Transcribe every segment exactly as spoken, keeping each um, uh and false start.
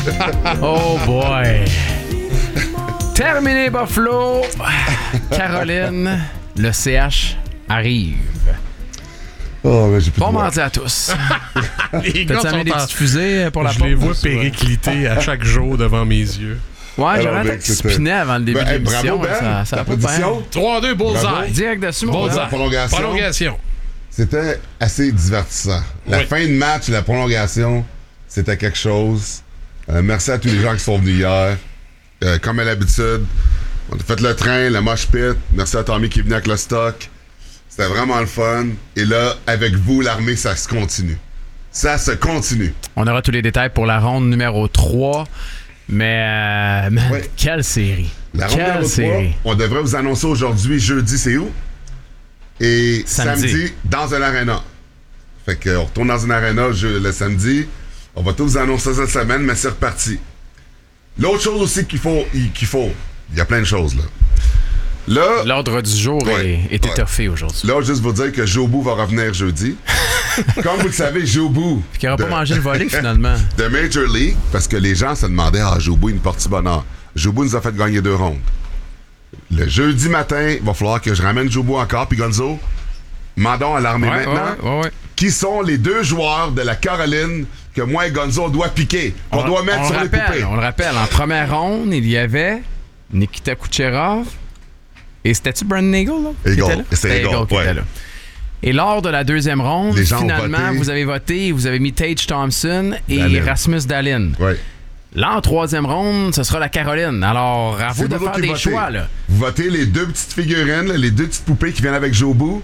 Oh boy. Terminé Buffalo. Caroline, le C H arrive. Oh, mais j'ai plus bon de mardi à tous. Les gars T'as-tu amené des en... petites fusées pour la Je pause? les vois péricliter à chaque jour devant mes yeux. Ouais, j'avais Alors, un Vic, qui c'était- spinait avant le début Ben, de hey, l'émission. bravo, Ben. Ça, ça Ta a pas de prédiction? peine. trois deux, bullseye. Direct dessus, mon Bullseye. gars. Prolongation. Prolongation. C'était assez divertissant. La Oui. fin de match, la prolongation, c'était quelque chose. Euh, merci à tous les gens qui sont venus hier. Euh, comme à l'habitude, on a fait le train, le mosh pit. Merci à Tommy qui est venu avec le stock. C'était vraiment le fun. Et là, avec vous, l'armée, ça se continue. Ça se continue. On aura tous les détails pour la ronde numéro trois. Mais, euh, man, Oui. quelle série. La ronde Quelle numéro trois, série. on devrait vous annoncer aujourd'hui, jeudi, c'est où? Et Samedi. samedi, dans un aréna. Fait qu'on retourne dans un aréna je- le samedi. On va tout vous annoncer cette semaine, mais c'est reparti. L'autre chose aussi qu'il faut, il- qu'il faut, il y a plein de choses là. Là, L'ordre du jour Ouais. est, est Ouais. étoffé aujourd'hui. là, juste vous dire que Jobu va revenir jeudi. Comme vous le savez, Jobu Qui n'aura de, pas mangé le volet finalement. de Major League, parce que les gens se demandaient, ah, Jobu, une partie bonheur. Jobu nous a fait gagner deux rondes. Le jeudi matin, il va falloir que je ramène Jobu encore, puis Gonzo, mandons à l'armée Ouais, maintenant. ouais, ouais, ouais. Qui sont les deux joueurs de la Caroline que moi et Gonzo, on doit piquer, qu'on On- doit mettre on sur le les rappelle, poupées. On le rappelle, en première ronde, il y avait Nikita Kucherov. Et c'était-tu Brandon Eagle, là? qui Eagle. était là? C'était C'était Eagle, Eagle qui ouais. était là. Et lors de la deuxième ronde, Les gens ont finalement, voté. vous avez voté, vous avez mis Tage Thompson et Dallin. Rasmus Dallin. Ouais. Là, en troisième ronde, ce sera la Caroline. Alors, à vous C'est de vous faire qui des votez. choix, là. Vous votez les deux petites figurines, là, les deux petites poupées qui viennent avec Jobu.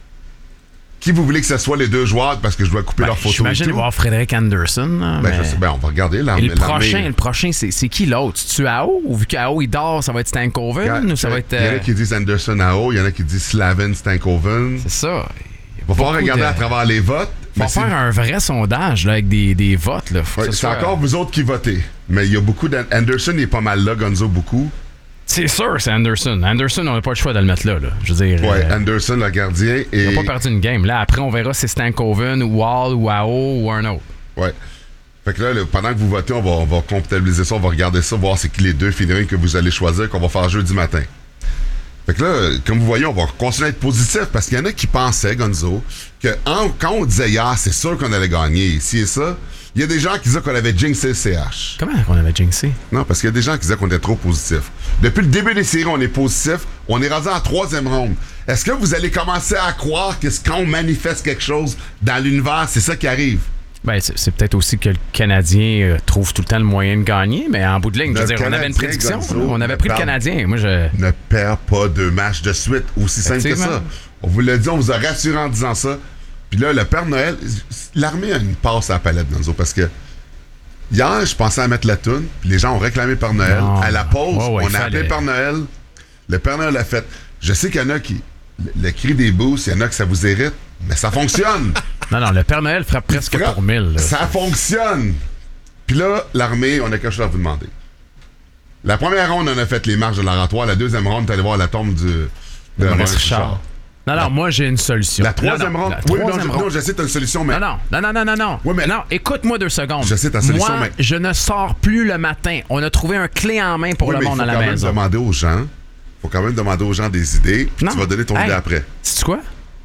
Qui vous voulez que ce soit les deux joueurs parce que je dois couper Ben, leurs photos et J'imagine tout? voir Frédéric Anderson. là, Ben, mais- je sais, ben, on va regarder Et l'armée. le prochain, le prochain, c'est, c'est qui l'autre? C'est-tu Ao? Ou vu qu'Ao, il dort, ça va être Stankoven? Ou ça va être... Il y en euh, a qui disent Anderson à haut, il y en a qui disent Slavin Stankoven. C'est ça. Il va falloir beaucoup regarder de- à travers les votes. On va mais c'est- faire un vrai sondage là, avec des, des votes. Là. Faut que ouais, ce c'est soit- encore vous autres qui votez. Mais il y a beaucoup d'Anderson, il est pas mal là, Gonzo, beaucoup. C'est sûr, c'est Anderson. Anderson, on n'a pas le choix de le mettre là. là. Je veux dire, Ouais, euh, Anderson, le gardien. Et... il n'a pas perdu une game. Là, après, on verra si c'est Stankoven, ou Wall, ou Ao, ou un autre. Ouais. Fait que là, le- pendant que vous votez, on va, on va comptabiliser ça, on va regarder ça, voir c'est qui les deux figurines que vous allez choisir, qu'on va faire jeudi matin. Fait que là, comme vous voyez, on va continuer à être positif parce qu'il y en a qui pensaient, Gonzo, que en- quand on disait hier, c'est sûr qu'on allait gagner, ici et ça, il y a des gens qui disaient qu'on avait jinxé le C H. Comment on avait jinxé? Non, parce qu'il y a des gens qui disaient qu'on était trop positif. Depuis le début des séries, on est positif. On est rendu en troisième ronde. Est-ce que vous allez commencer à croire que quand on manifeste quelque chose dans l'univers, c'est ça qui arrive? Ben, c'est, c'est peut-être aussi que le Canadien euh, trouve tout le temps le moyen de gagner, mais en bout de ligne, je veux Le dire, on avait une Canadien, prédiction. Gonzo, là. On avait ne pris le parle- Canadien. Moi, je. Ne perds pas deux matchs de suite, aussi simple que ça. Effectivement. On vous l'a dit, on vous a rassuré en disant ça. Puis là, le Père Noël, l'armée a une passe à la palette, Gonzo, parce que hier, je pensais à mettre la toune, puis les gens ont réclamé Père Noël. Non. À la pause, Ouais, ouais, on a fallait. appelé Père Noël. Le Père Noël l'a fait. Je sais qu'il y en a qui... Le, le cri des boosts, il y en a que ça vous hérite, mais ça fonctionne. Non, non, le Père Noël frappe presque Frappe. pour mille. là. Ça fonctionne. Puis là, l'armée, on a quelque chose à vous demander. La première ronde, on a fait les marches de l'oratoire. La deuxième ronde, on est allé voir la tombe du, de Maurice Maurice Richard. Richard. Non, non, moi, j'ai une solution. La troisième Non, non, ronde. la Oui, non, troisième je, ronde. non, je sais, t'as une solution, mais. Non, non, non, non, non, non. Oui, mais- Non, écoute-moi deux secondes. Je sais ta solution, Moi, mais- je ne sors plus le matin. On a trouvé un clé en main pour Oui, le mais il monde faut à la quand même maison. demander aux gens. faut quand même demander aux gens des idées, puis Non. tu vas donner ton Hey, idée après. sais-tu quoi?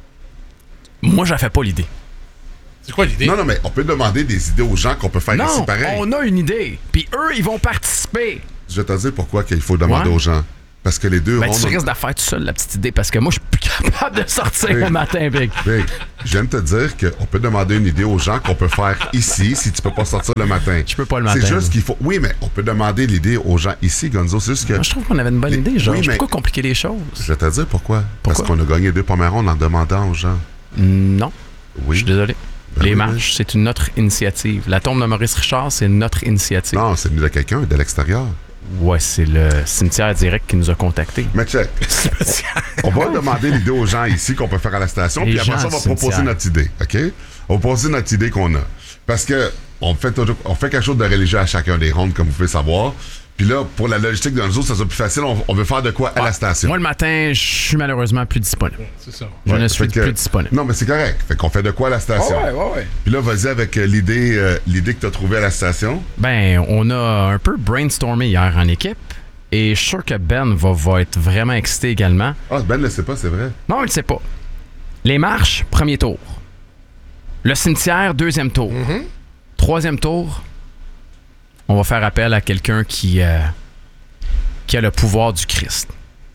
Moi, je fais pas l'idée. C'est quoi l'idée? Non, non, mais on peut demander des idées aux gens qu'on peut faire ici Non, pareil. on a une idée. Puis eux, ils vont participer. Je vais te dire pourquoi qu'il faut demander Ouais. aux gens. Parce que les deux Ben, rondes... tu risques de faire tout seul la petite idée parce que moi, je suis plus capable de sortir Oui. le matin, Big. Big, je viens de te dire qu'on peut demander une idée aux gens qu'on peut faire ici si tu peux pas sortir le matin. Je peux pas le matin. C'est juste qu'il faut... Oui, mais on peut demander l'idée aux gens ici, Gonzo. C'est juste que... Moi, je trouve qu'on avait une bonne Les- idée, genre. oui, mais- Pourquoi compliquer les choses? Je vais te dire pourquoi. Pourquoi? Parce qu'on a gagné deux premières rondes en demandant aux gens. Non. Oui. Je suis désolé. Ben les oui, marches, c'est une autre initiative. La tombe de Maurice Richard, c'est notre initiative. Non, c'est venu de quelqu'un de l'extérieur. Ouais, c'est le cimetière direct qui nous a contactés. Mais check. On va demander l'idée aux gens ici qu'on peut faire à la station, Les puis après gens ça, on va du proposer cimetière. notre idée, OK? On va proposer notre idée qu'on a. Parce que on fait, toujours- on fait quelque chose de religieux à chacun des rondes, comme vous pouvez savoir. Puis là, pour la logistique de nous autres, ça sera plus facile. On, on veut faire de quoi à la station? Moi, le matin, je suis malheureusement plus disponible. C'est ça. Je Ouais, ne fait suis que- plus disponible. Non, mais c'est correct. Fait qu'on fait de quoi à la station? ouais, ouais. Puis là, vas-y avec euh, l'idée, euh, l'idée que tu as trouvée à la station. Ben, on a un peu brainstormé hier en équipe. Et je suis sûr que Ben va, va être vraiment excité également. Ah, Ben ne le sait pas, c'est vrai. Non, il ne sait pas. Les marches, premier tour. Le cimetière, deuxième tour. Troisième tour, on va faire appel à quelqu'un qui, euh, qui a le pouvoir du Christ.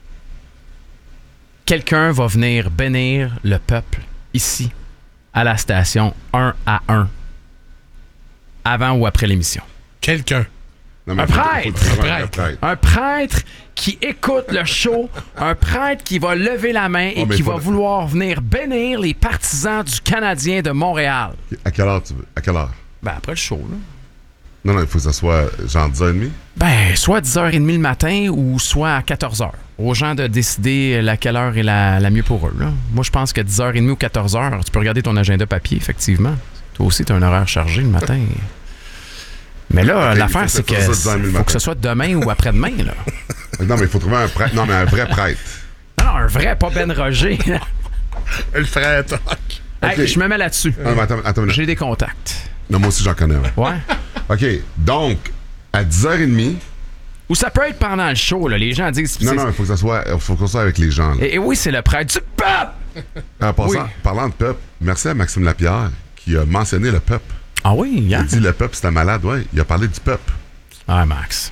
Quelqu'un va venir bénir le peuple ici, à la station, un à un, avant ou après l'émission. Quelqu'un. Non, mais Un faut- faut- prêtre! faut que tu trouves Un un prêtre. Un prêtre qui écoute le show, un prêtre qui va lever la main et Oh, mais qui faut- va vouloir venir bénir les partisans du Canadien de Montréal. À quelle heure tu veux? À quelle heure? Ben, après le show, là. Non, non, il faut que ça soit genre dix heures trente. Ben, soit dix heures trente le matin ou soit à quatorze heures. Aux gens de décider laquelle heure est la, la mieux pour eux. Là. Moi, je pense que dix heures trente ou quatorze heures, tu peux regarder ton agenda papier, effectivement. Toi aussi, tu as un horaire chargé le matin. Mais là, Ok, l'affaire, il faut c'est que que ça soit dix heures trente le faut que matin. ce soit demain ou après-demain. Là. Non, mais il faut trouver un prêtre. Non, mais un vrai prêtre. Non, non, un vrai, pas Ben Roger. Le frère Toc. Hey, je me mets là-dessus. Non, mais attends, attends une minute. J'ai des contacts. Non, moi aussi, j'en connais un. Ouais. OK, donc, à dix heures trente, Ou ça peut être pendant le show, là. Les gens disent... non, c'est- non, il faut que ça soit, il faut que ça soit avec les gens. Là. Et, et oui, c'est le prêtre du peuple! En passant, oui. parlant de peuple, merci à Maxime Lapierre qui a mentionné le peuple. Ah oui, Il hein? a dit le peuple, c'était malade, ouais. Il a parlé du peuple. Ah, Max.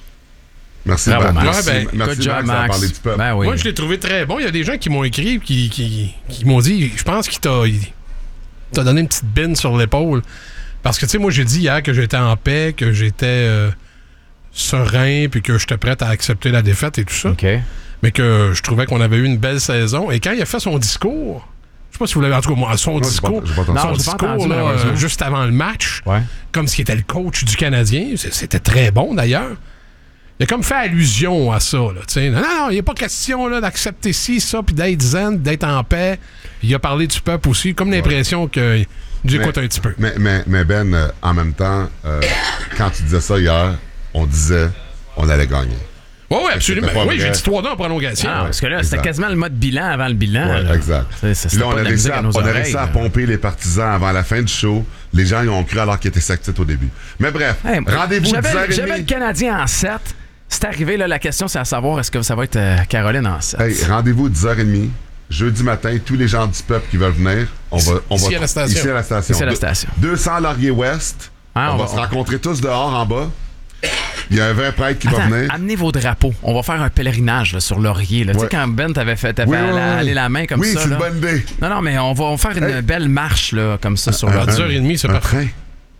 Merci, Bravo, Max. Max. Ouais, ben, merci, Good job, Max, d'avoir Max. parlé du peuple. Ben oui. Moi, je l'ai trouvé très bon. Il y a des gens qui m'ont écrit, qui, qui, qui m'ont dit, je pense qu'il t'a, il t'a donné une petite bine sur l'épaule. Parce que, tu sais, moi, j'ai dit hier que j'étais en paix, que j'étais euh, serein, puis que j'étais prêt à accepter la défaite et tout ça. OK. Mais que je trouvais qu'on avait eu une belle saison. Et quand il a fait son discours, je sais pas si vous l'avez en tout cas, moi, son Non, j'ai discours, pas- j'ai pas entendu son ça. Non, j'ai pas discours entendu, là, malheureusement. euh, juste avant le match, Ouais. comme ce qui était le coach du Canadien, c'est- c'était très bon d'ailleurs. Il a comme fait allusion à ça. Là, tu sais. non, non, non, il n'est pas question là, d'accepter ci, ça, puis d'être zen, d'être en paix. Puis il a parlé du peuple aussi, comme l'impression qu'il nous écoute un petit peu. Mais, mais, mais Ben, euh, en même temps, euh, quand tu disais ça hier, on disait on allait gagner. Oui, oui, absolument. c'était pas Oui, vrai. j'ai dit trois deux en prolongation. Ah, parce que là, c'était exact. quasiment le mode bilan avant le bilan. Ouais, là. exact. Ça, ça, Puis là, c'était on pas a de la réussi, musique à, à nos on a oreilles, réussi à là. pomper les partisans avant la fin du show. Les gens, ils ont cru alors qu'ils étaient sactés au début. Mais bref, Hey, rendez-vous dix j'avais, heures j'avais le trente. Canadien en sept. C'est arrivé, là, la question, c'est à savoir est-ce que ça va être euh, Caroline en sept. Hey, rendez-vous dix heures trente. Jeudi matin, tous les gens du peuple qui veulent venir, on va, on Ici va à la station. Ici à la station. Ici à la Deux- station. deux cents Laurier Ouest. Ah, on, on va va- se rencontrer tous dehors en bas. Il y a un vrai prêtre qui va Attends, venir. amenez vos drapeaux. On va faire un pèlerinage là, sur Laurier. Là. Tu Ouais. sais, quand Ben t'avait fait, t'avais Oui, fait oui, la- oui. aller la main comme oui, ça. c'est là. une bonne idée. Non, non, mais on va, on va faire une Hey. belle marche là, comme ça sur Un- Laurier. dix heures trente, c'est un parfait. train.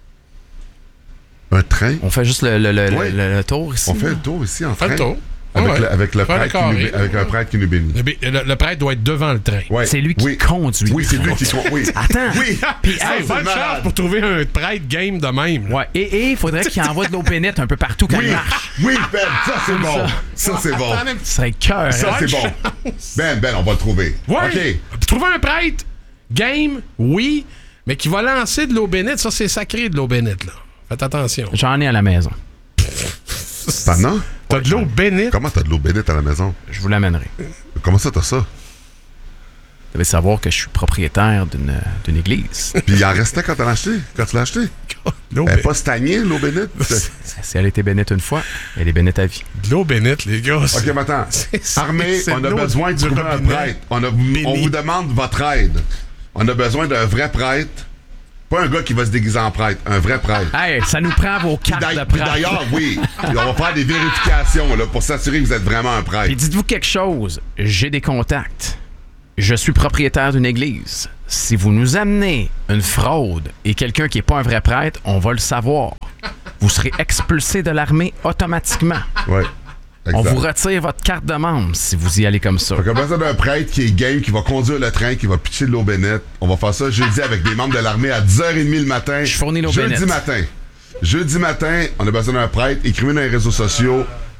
Un train. On fait juste le, le, le, Oui. le- le tour ici. On fait là. le tour ici en Fais train. le tour. Avec, Ouais. le, avec, le Faire le prêtre qui nous, carré. bé- avec un prêtre qui nous bénit. Le, le- le prêtre doit être devant le train. Ouais. C'est lui qui Oui. conduit. Oui, c'est lui qui conduit. Oui. Attends. Oui. Puis, Hey, hey, bonne c'est malade. chance pour trouver un prêtre game de même. là. ouais, et et il faudrait qu'il envoie de l'eau bénite un peu partout quand Oui, il marche. oui, Ben, ça c'est bon. ça. Ça, c'est bon. Ce serait cœur. Ça c'est bon. Ben, Ben, on va le trouver. Ouais. OK. Trouver un prêtre game, oui, mais qui va lancer de l'eau bénite, ça c'est sacré de l'eau bénite. Là. Faites attention. J'en ai à la maison. T'en as? T'as de l'eau bénite? Comment t'as de l'eau bénite à la maison? Je vous l'amènerai. Comment ça t'as ça? Vous devez savoir que je suis propriétaire d'une, d'une église. Puis il en restait quand tu l'as acheté? Quand tu l'as acheté? L'eau Elle est bé- pas stagnée, l'eau bénite? Si elle était bénite une fois, elle est bénite à vie. de l'eau bénite, les gars. OK, mais attends. c'est- Armée, c'est on a l'eau besoin de du trouver un robinet. prêtre. On, a- on Béni. vous demande votre aide. On a besoin d'un vrai prêtre. Pas un gars qui va se déguiser en prêtre. Un vrai prêtre. Hey, ça nous prend vos Puis cartes d'ail- de puis prêtre. d'ailleurs, oui, on va faire des vérifications là, pour s'assurer que vous êtes vraiment un Puis prêtre. dites-vous quelque chose, j'ai des contacts. Je suis propriétaire d'une église. Si vous nous amenez une fraude et quelqu'un qui n'est pas un vrai prêtre, on va le savoir. Vous serez expulsé de l'armée automatiquement. Ouais. On exact. vous retire votre carte de membre si vous y allez comme ça. Fait qu'on a besoin d'un prêtre qui est game, qui va conduire le train, qui va pitcher de l'eau bénite. On va faire ça jeudi avec des membres de l'armée à dix heures trente le matin. Je fournis l'eau Jeudi bénite. matin. Jeudi matin, on a besoin d'un prêtre. Écrivez dans les réseaux sociaux.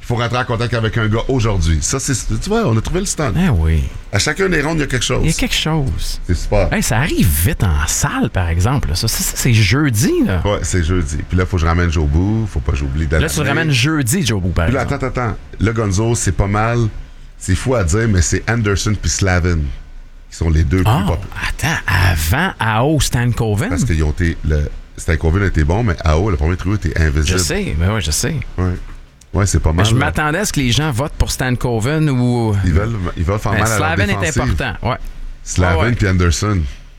il faut rentrer en contact avec un gars aujourd'hui. Ça, c'est, tu vois, on a trouvé le stand. Ah oui. À chacun des rondes, il y a quelque chose. Il y a quelque chose. C'est super. Hey, ça arrive vite en salle, par exemple. Ça, ça, ça, c'est jeudi, là. Ouais, c'est jeudi. Puis là, il faut que je ramène Joe Boo. Faut pas que j'oublie d'aller. Là, tu le ramènes jeudi, Joe Boo, par Puis là, exemple. attends, attends. Le Gonzo, c'est pas mal. C'est fou à dire, mais c'est Anderson puis Slavin qui sont les deux Ah, plus populaires. attends, avant A O Stankoven? Parce qu'ils ont été. Le... Stankoven était bon, mais A O, le premier trio, était invisible. Je sais, mais ouais, je sais. Ouais. Ouais, c'est pas mal. Je là. m'attendais à ce que les gens votent pour Stankoven ou. Ils veulent, ils veulent faire Mais mal à Slavin leur est défensive. important, ouais. Slavin Ah ouais. puis Anderson.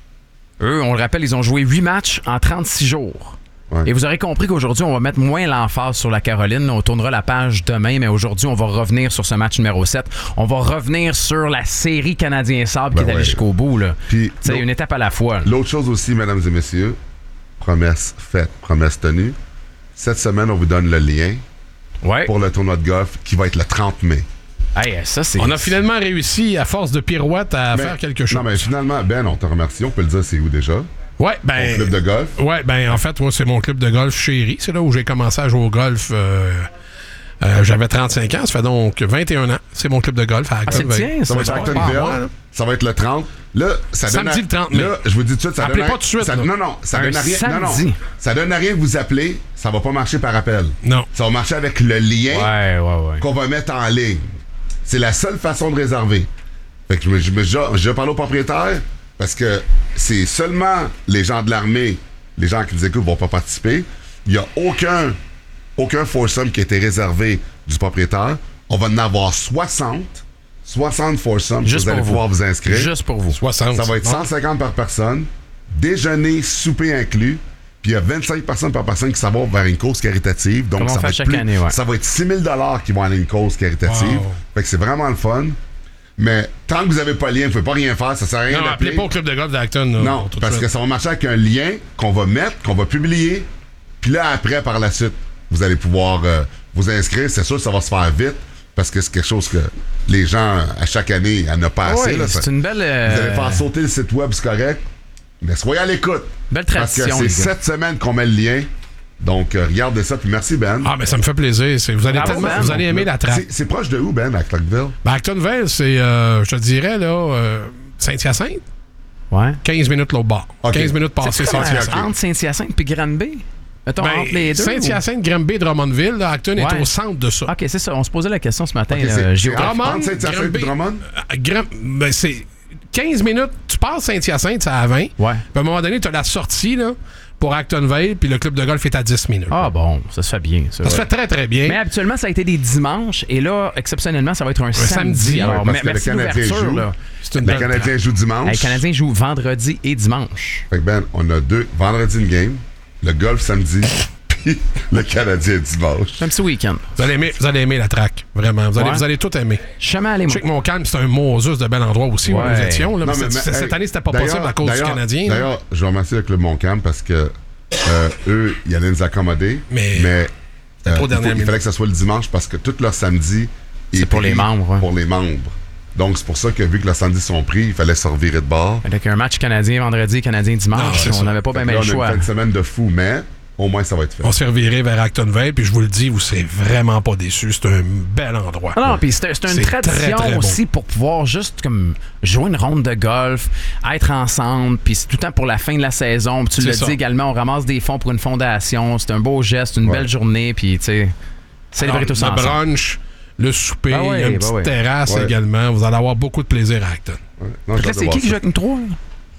Eux, on le rappelle, ils ont joué huit matchs en trente-six jours. Ouais. Et vous aurez compris qu'aujourd'hui, on va mettre moins l'emphase sur la Caroline. On tournera la page demain, mais aujourd'hui, on va revenir sur ce match numéro sept. On va revenir sur la série Canadien-Sable Ben qui est allée ouais. jusqu'au bout. Là. Puis, C'est l'autre- une étape à la fois. là. L'autre chose aussi, mesdames et messieurs, promesse faite, promesse tenue. Cette semaine, on vous donne le lien Ouais. pour le tournoi de golf qui va être le trente mai. Hey, ça, c'est... On a finalement réussi, à force de pirouette, à Mais- faire quelque chose. Non, mais finalement, Ben, on te remercie. On peut le dire, c'est où déjà? Ouais, Au ben. club de golf. Ouais, ben en fait, moi, c'est mon club de golf chéri. C'est là où j'ai commencé à jouer au golf. euh, euh, J'avais trente-cinq ans, ça fait donc vingt et un ans. C'est mon club de golf à Ah, c'est le Actonville. tien, Ça va être ça. à Ouais. Actonville. pas moi, là. Ça va être le trente. Là, ça donne Samedi à- le trente mai. Là, je vous dis tout de suite, ça Appelez donne pas tout de suite, ça- là. Non, non, ça Un donne à rien. Non, non. samedi. Ça donne à rien que vous appelez. Ça va pas marcher par appel. Non. Ça va marcher avec le lien Ouais, ouais, ouais. qu'on va mettre en ligne. C'est la seule façon de réserver. Fait que je me, je me, je, je parle au propriétaire parce que c'est seulement les gens de l'armée, les gens qui nous écoutent vont pas participer. Il n'y a aucun, aucun foursome qui a été réservé du propriétaire. On va en avoir soixante. soixante foursomes. Juste Vous allez pour vous. pouvoir vous inscrire. Juste pour vous. soixante. Ça va être Bon. cent cinquante par personne. Déjeuner, souper inclus. Puis il y a vingt-cinq personnes par personne qui s'en vont vers une cause caritative. Donc, Comme on ça fait va, être chaque plus- année, ouais. ça va être six mille dollars qui vont aller à une cause caritative. Wow. Fait que c'est vraiment le fun. Mais tant que vous n'avez pas le lien, vous ne pouvez pas rien faire. Ça sert à rien Non, d'appeler. appelez pas au club de golf d'Acton. là, Non, tout de parce suite. que ça va marcher avec un lien qu'on va mettre, qu'on va publier. Puis là, après, par la suite, vous allez pouvoir euh, vous inscrire. C'est sûr que ça va se faire vite parce que c'est quelque chose que les gens, à chaque année, en a pas Ah assez. ouais, là. c'est Ça- une belle... Vous euh, allez faire sauter le site web, c'est correct. Mais soyez à l'écoute. Belle Parce que tradition, c'est les gars. cette semaine qu'on met le lien. Donc, euh, regardez ça. Puis merci, Ben. Ah, mais ça me fait plaisir. C'est- Vous allez, Bravo, tellement, Ben. vous allez aimer la traque. C'est- C'est proche de où, Ben, à Clarkville? Ben, Actonville, c'est, euh, je te dirais, là, euh, Saint-Hyacinthe, Ouais. quinze minutes l'autre bord. Ok. quinze minutes passées C'est comme, Saint-Hyacinthe. euh, entre Saint-Hyacinthe puis Granby? Mettons, Ben, entre les deux? Saint-Hyacinthe, Granby, Drummondville, là, Acton Ouais. est au centre de ça. ou- OK, c'est ça. On se posait la question ce matin. Ok, là, c'est- géo- c'est entre- Drummond, entre Saint-Hyacinthe et Granby. Drummond? À Gram- ben, c'est quinze minutes, tu passes Saint-Hyacinthe, c'est à vingt. Ouais. Puis à un moment donné, tu as la sortie là, pour Actonville, puis le club de golf est à dix minutes. Ah bon, ça se fait bien, ça. ça se fait très, très bien. Mais habituellement, ça a été des dimanches. Et là, exceptionnellement, ça va être un, samedi. samedi, Alors, ouais, parce me- que le merci de Canadien l'ouverture, joue. là. c'est une Le belle Canadien traque. joue dimanche. Hey, le Canadien joue vendredi et dimanche. Fait que Ben, on a deux. Vendredi, une game. Le golf samedi. Puis le Canadien dimanche. C'est un petit week-end. Vous allez aimer, vous allez aimer la traque, vraiment. Vous allez, Ouais. vous allez tout aimer. Jamais aller Je sais que Montcalm, c'est un Moses de bel endroit aussi où Ouais. nous étions. Là, mais Non, mais- cette, mais, cette hey, année, c'était pas d'ailleurs- possible à cause du d'ailleurs- Canadien. là. D'ailleurs, je remercie le Club Montcalm parce que euh, eux, ils allaient nous accommoder. Mais- mais euh, trop il, dernière faut- il minute. fallait que ça soit le dimanche parce que tout leur samedi C'est est pour les pris membres, ouais. Pour les membres. Donc, c'est pour ça que vu que leurs samedis sont pris, il fallait se revirer de bord. Avec un match canadien vendredi, canadien Non, dimanche, c'est on ça. n'avait pas bien Fait que bien là, le on a choix. une fin de semaine de fou, mais au moins, ça va être fait. On s'est reviré vers Actonville, puis je vous le dis, vous serez vraiment pas déçus. C'est un bel endroit. Ah non, puis c'est c'est une C'est tradition très, très bon. aussi pour pouvoir juste comme jouer une ronde de golf, être ensemble, puis c'est tout le temps pour la fin de la saison. Puis tu C'est l'as ça. dit également, on ramasse des fonds pour une fondation. C'est un beau geste, une Ouais. belle journée, puis tu sais, célébrer Alors, tout ça le ensemble. brunch, le souper, Ah ouais, il y a une bah petite ouais. terrasse Ouais. également. Vous allez avoir beaucoup de plaisir à Acton. Ouais. Non, j'ai Là, hâte de c'est voir qui qui ça. joue avec une trois? là?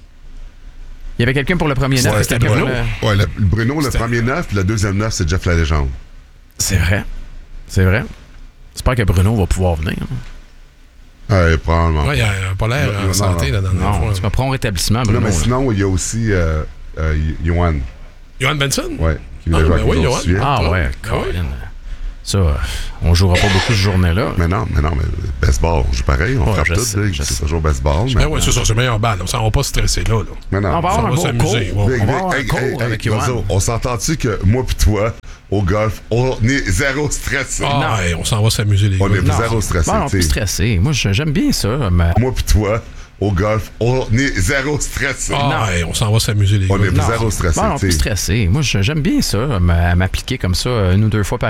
Il y avait quelqu'un pour le premier neuf. Ouais, et c'était quelqu'un pour Bruno. le- Ouais, le, le Bruno, le C'était- premier neuf, puis le deuxième neuf, c'est Jeff la légende. C'est vrai. C'est vrai. J'espère que Bruno va pouvoir venir. Ouais, probablement. Ouais, il a pas l'air Non, en non, santé non. la dernière Non, fois. c'est un prompt rétablissement, Non, Bruno. mais là. sinon, il y a aussi euh, euh, Yohan, Johan Benson? ouais, qui Ah, voulait jouer ben avec oui, nous Yohan. autres, tu te souviens? Ah ouais, Ah ouais. Colin. Ça, euh, on jouera pas beaucoup ce journée-là. Mais non, mais non, mais baseball, on joue pareil, on Ouais, frappe je tout, sais, Big, je c'est sais. toujours baseball. Ben ouais, c'est ça, c'est meilleur balle. On ne va pas stresser là. là. Mais non, On va ça avoir un va gros s'amuser, cours. ouais. On va avoir un Hey, cours hey, hey, avec Lozo, Yohan. on s'entend-tu que moi pis toi, au golf, on est zéro stressé. Ah, hey, on s'en va s'amuser, les On gars. est Non. zéro stressé, Bon, on tu peut sais. stresser. Moi, je- j'aime bien ça. Mais... Moi pis toi, au golf, on est zéro stressé. Ah, hey, on s'en va s'amuser, les On gars. est zéro stressé, Bon, on tu peut sais. stresser. Moi, je- j'aime bien ça, m'a- m'appliquer comme ça une ou deux fois par